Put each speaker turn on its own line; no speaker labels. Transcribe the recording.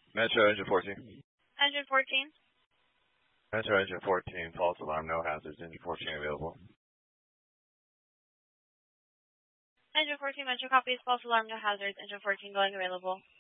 Metro engine 14.
Engine 14.
Metro engine 14, false alarm, no hazards. Engine 14 available.
Engine 14, Metro copies, false alarm, no hazards. Engine 14 going available.